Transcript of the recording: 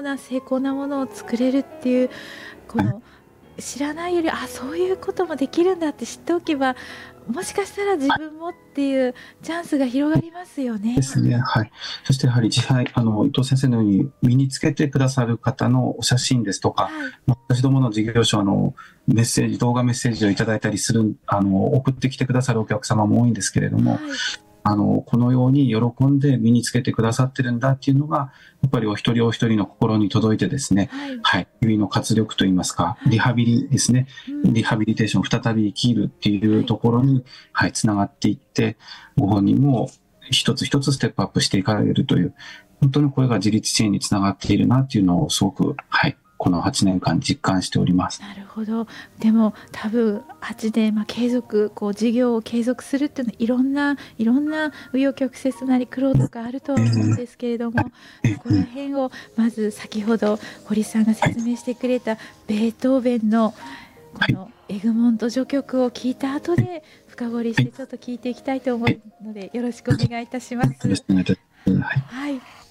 うな精巧なものを作れるっていう、この知らないより、そういうこともできるんだって知っておけば、もしかしたら自分もっていうチャンスが広がりますよね。 ですね。はい。そしてやはり実際、伊藤先生のように身につけてくださる方のお写真ですとか、 はい。 私どもの事業所、メッセージ、動画メッセージをいただいたりする、送ってきてくださるお客様も多いんですけれども、 はい。 このように喜んで身につけてくださってるんだっていうのが、やっぱりお一人お一人の心に届いてですね、 はい。 はい、日々の活力といいますか、 はい。 リハビリですね、 うん。 リハビリテーション、再び生きるっていうはい。 ところに、はい、つながっていって、ご本人も一つ一つステップアップしていかれるという、本当にこれが自立支援につながっているなっていうのをすごく、はい、この8年間実感しております。 なるほど。でも多分8年、継続事業を継続するっていうのは、いろんな紆余曲折なり苦労とかあるとは思うんですけれども、そこら辺をまず先ほど堀さんが説明してくれたベートーベンのこのエグモント序曲を聞いた後で深掘りしてちょっと聞いていきたいと思うので、よろしくお願いいたします。 よろしくお願いいたします。はい。 はい。